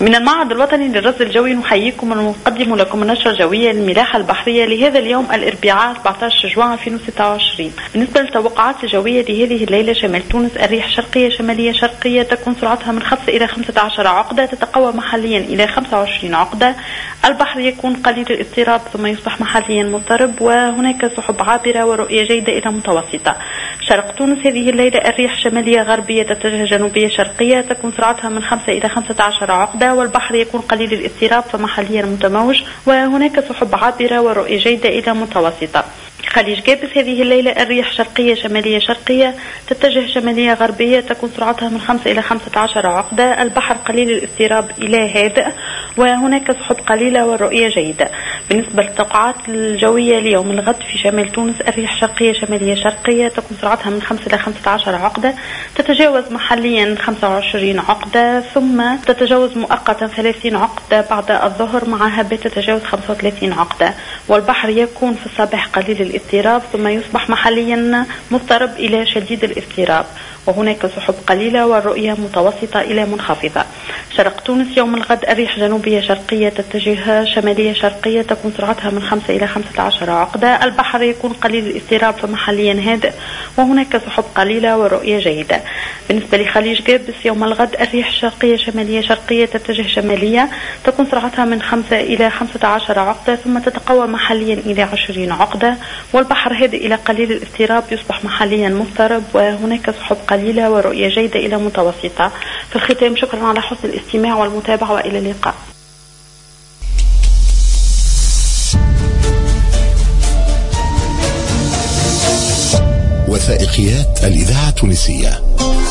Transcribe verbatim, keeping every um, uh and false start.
من المعهد الوطني للرصد الجوي نحييكم ونقدم لكم النشرة الجوية للملاحة البحرية لهذا اليوم الأربعاء أربعة عشر جوان ألفين وستة وعشرين. بالنسبة للتوقعات الجوية لهذه الليلة: شمال تونس الريح شرقية شمالية شرقية تكون سرعتها من خمسة إلى خمسة عشر عقدة، تتقوى محليا إلى خمسة وعشرين عقدة. البحر يكون قليل الاضطراب ثم يصبح محليا مضطرب، وهناك سحب عابرة ورؤية جيدة إلى متوسطة. شرق تونس هذه الليلة الريح شمالية غربية تتجه جنوبية شرقية تكون سرعتها من خمسة إلى خمسة عشر عقدة، والبحر يكون قليل الاضطراب فمحليا متموج، وهناك سحب عابرة ورؤية جيدة إلى متوسطة. خليج جابس هذه الليلة الريح شرقية شمالية شرقية تتجه شمالية غربية تكون سرعتها من خمسة إلى خمسة عشر عقدة، البحر قليل الاضطراب إلى هادئ، وهناك سحب قليلة والرؤية جيدة. بالنسبة للتوقعات الجوية ليوم الغد: في شمال تونس الريح شرقية شمالية شرقية تكون سرعتها من خمسة إلى خمسة عشر عقدة، تتجاوز محليا خمسة وعشرين عقدة ثم تتجاوز مؤقتا ثلاثين عقدة بعد الظهر مع هبات تتجاوز خمسة وثلاثين عقدة، والبحر يكون في الصباح قليل الاضطراب ثم يصبح محليا مضطرب إلى شديد الاضطراب، وهناك سحب قليلة والرؤية متوسطة إلى منخفضة. شرق تونس يوم الغد الريح جنوبية شرقية تتجه شمالية شرقية تكون سرعتها من خمسة إلى خمسة عشر عقدة، البحر يكون قليل الاضطراب فمحليا هادئ، وهناك سحب قليلة ورؤية جيدة. بالنسبة لخليج جابس يوم الغد الريح شرقية شمالية شرقية تتجه شمالية تكون سرعتها من خمسة إلى خمسة عشر عقدة ثم تتقوى محليا إلى عشرين عقدة، والبحر هادئ إلى قليل الاضطراب يصبح محليا مضطرب، وهناك سحب قليلة ورؤية جيدة إلى متوسطة. في الختام شكرا على حسن الاستماع والمتابعة وإلى اللقاء. وثائقيات الإذاعة التونسية.